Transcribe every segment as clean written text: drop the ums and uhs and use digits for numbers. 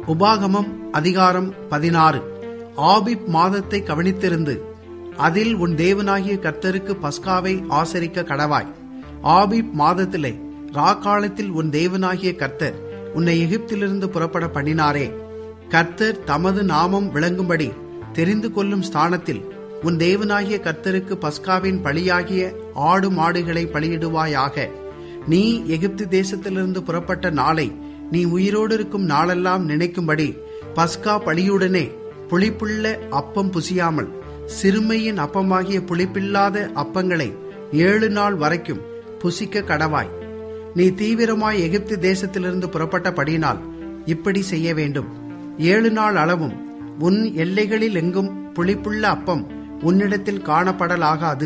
உபாகமம் அதிகாரம் 16. ஆபீப் மாதத்தை கவனித்திருந்து அதில் உன் தேவனாகிய கர்த்தருக்கு பஸ்காவை ஆசரிக்க கடவாய். ஆபீப் மாதத்திலே ராக்காலத்தில் உன் தேவனாகிய கர்த்தர் உன்னை எகிப்திலிருந்து புறப்பட பண்ணினாரே. கர்த்தர் தமது நாமம் விளங்கும்படி தெரிந்து கொள்ளும் ஸ்தானத்தில் உன் தேவனாகிய கர்த்தருக்கு பஸ்காவின் பலியாகிய ஆடு மாடுகளை பலியிடுவாயாக. நீ எகிப்து தேசத்திலிருந்து புறப்பட்ட நாளை நீ உயிரோடு இருக்கும் நாளெல்லாம் நினைக்கும்படி பஸ்கா பலியுடனே புளிப்புள்ள அப்பம் புசியாமல் சிறுமையின் அப்பமாகிய புளிப்பில்லாத அப்பங்களை 7 நாள் வரைக்கும் புசிக்க கடவாய். நீ தீவிரமாய் எகிப்து தேசத்திலிருந்து புறப்பட்டபடியினால் இப்படி செய்ய வேண்டும். 7 நாள் அளவும் உன் எல்லைகளில் எங்கும் புளிப்புள்ள அப்பம் உன்னிடத்தில் காணப்படலாகாது.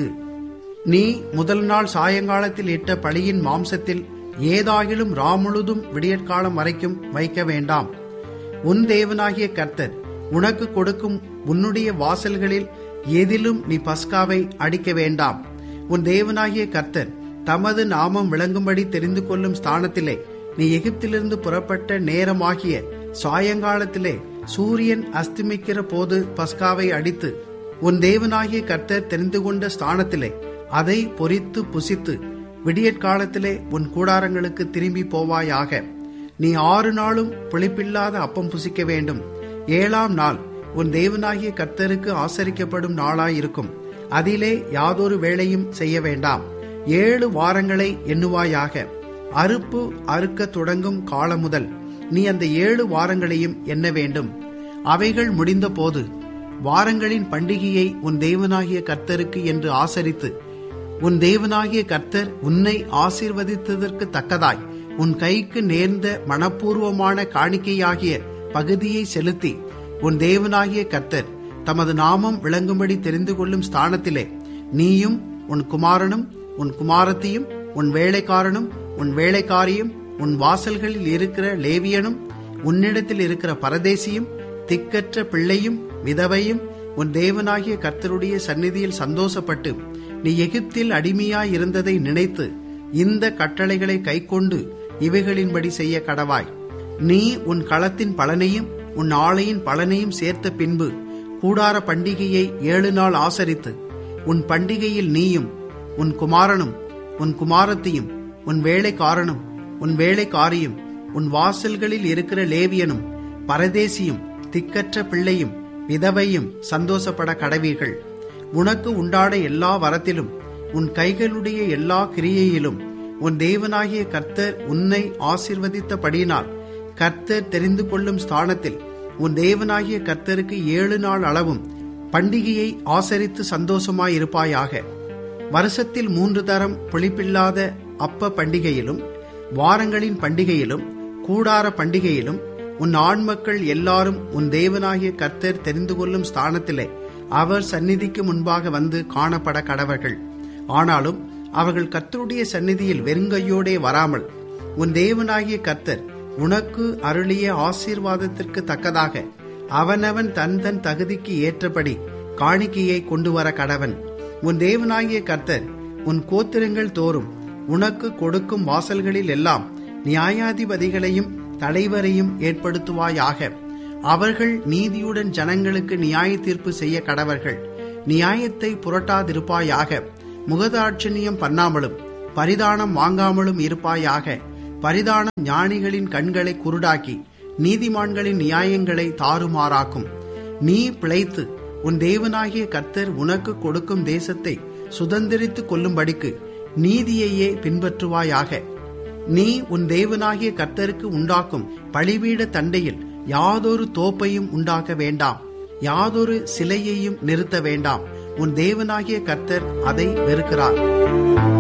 நீ முதல் நாள் சாயங்காலத்தில் இட்ட பலியின் மாம்சத்தில் ஏதாகிலும் முழுதும் விடியற்காலம் வரைக்கும் வைக்க வேண்டாம். உன் தேவனாகிய கர்த்தர் உனக்கு கொடுக்கும் உன்னுடைய வாசல்களில் எதிலும் நீ பஸ்காவை அடிக்க வேண்டாம். உன் தேவனாகிய கர்த்தர் தமது நாமம் விளங்கும்படி தெரிந்து கொள்ளும் ஸ்தானத்திலே நீ எகிப்திலிருந்து புறப்பட்ட நேரமாகிய சாயங்காலத்திலே சூரியன் அஸ்தமிக்கிற போது பஸ்காவை அடித்து உன் தேவனாகிய கர்த்தர் தெரிந்து கொண்ட ஸ்தானத்திலே அதை பொரித்து புசித்து விடியற்காலத்திலே உன் கூடாரங்களுக்கு திரும்பி போவாயாக. நீ 6 நாளும் புளிப்பில்லாத அப்பம் புசிக்க வேண்டும். 7ஆம் நாள் உன் தேவனாகிய கர்த்தருக்கு ஆசரிக்கப்படும் நாளாயிருக்கும். அதிலே யாதொரு வேளையும் செய்ய வேண்டாம். 7 வாரங்களை எண்ணுவாயாக. அறுப்பு அறுக்க தொடங்கும் காலம் முதல் நீ அந்த 7 வாரங்களையும் எண்ண வேண்டும். அவைகள் முடிந்த போது வாரங்களின் பண்டிகையை உன் தேவனாகிய கர்த்தருக்கு என்று ஆசரித்து உன் தேவனாகிய கர்த்தர் உன்னை ஆசீர்வதித்ததற்கு தக்கதாய் உன் கைக்கு நேர்ந்த மனப்பூர்வமான காணிக்கையாகிய பகுதியை செலுத்தி உன் தேவனாகிய கர்த்தர் தமது நாமம் விளங்கும்படி தெரிந்து கொள்ளும் ஸ்தானத்திலே நீயும் உன் குமாரனும் உன் குமாரத்தியும் உன் வேலைக்காரனும் உன் வேலைக்காரியும் உன் வாசல்களில் இருக்கிற லேவியனும் உன்னிடத்தில் இருக்கிற பரதேசியும் திக்கற்ற பிள்ளையும் விதவையும் உன் தேவனாகிய கர்த்தருடைய சந்நிதியில் சந்தோஷப்பட்டு நீ எகிப்தில் அடிமையாய் இருந்ததை நினைத்து இந்த கட்டளைகளை கைக்கொண்டு இவைகளின்படி செய்ய கடவாய். நீ உன் களத்தின் பலனையும் உன் ஆலையின் பலனையும் சேர்த்த பின்பு கூடார பண்டிகையை 7 நாள் ஆசரித்து உன் பண்டிகையில் நீயும் உன் குமாரனும் உன் குமாரத்தியும் உன் வேலைக்காரனும் உன் வேலைக்காரியும் உன் வாசல்களில் இருக்கிற லேவியனும் பரதேசியும் திக்கற்ற பிள்ளையும் விதவையும் சந்தோஷப்பட கடவீர்கள். உனக்கு உண்டான எல்லா வரத்திலும் உன் கைகளுடைய எல்லா கிரியையிலும் உன் தேவனாகிய கர்த்தர் உன்னை ஆசீர்வதித்தபடியினால் கர்த்தர் தெரிந்து கொள்ளும் ஸ்தானத்தில் உன் தேவனாகிய கர்த்தருக்கு 7 நாள் அளவும் பண்டிகையை ஆசரித்து சந்தோஷமாயிருப்பாயாக. வருஷத்தில் 3 தரம் புளிப்பில்லாத அப்ப பண்டிகையிலும் வாரங்களின் பண்டிகையிலும் கூடார பண்டிகையிலும் உன் ஆண்மக்கள் எல்லாரும் உன் தேவனாகிய கர்த்தர் தெரிந்து கொள்ளும் ஸ்தானத்திலே அவர் சந்நிதிக்கு முன்பாக வந்து காணப்பட கடவர்கள். ஆனாலும் அவர்கள் கர்த்தருடைய சந்நிதியில் வெறுங்கையோடே வராமல் உன் தேவனாகிய கர்த்தர் உனக்கு அருளிய ஆசீர்வாதத்திற்கு தக்கதாக அவனவன் தன் தன் தகுதிக்கு ஏற்றபடி காணிக்கையை கொண்டு வர கடவன். உன் தேவனாகிய கர்த்தர் உன் கோத்திரங்கள் தோறும் உனக்கு கொடுக்கும் வாசல்களில் எல்லாம் நியாயாதிபதிகளையும் தலைவரையும் ஏற்படுத்துவாயாக. அவர்கள் நீதியுடன் ஜனங்களுக்கு நியாய தீர்ப்பு செய்ய கடவர்கள். நியாயத்தை புரட்டாதிருப்பாயாக. முகதாட்சணியம் பண்ணாமலும் பரிதானம் வாங்காமலும் இருப்பாயாக. பரிதானம் ஞானிகளின் கண்களை குருடாக்கி நீதிமான்களின் நியாயங்களை தாறுமாறாக்கும். நீ பிழைத்து உன் தேவனாகிய கர்த்தர் உனக்கு கொடுக்கும் தேசத்தை சுதந்திரித்துக் கொள்ளும்படிக்கு நீதியையே பின்பற்றுவாயாக. நீ உன் தேவனாகிய கர்த்தருக்கு உண்டாக்கும் பலிபீட தண்டையில் யாதொரு தோப்பையும் உண்டாக்க வேண்டாம். யாதொரு சிலையையும் நிறுத்த வேண்டாம். உன் தேவனாகிய கர்த்தர் அதை வெறுக்கிறார்.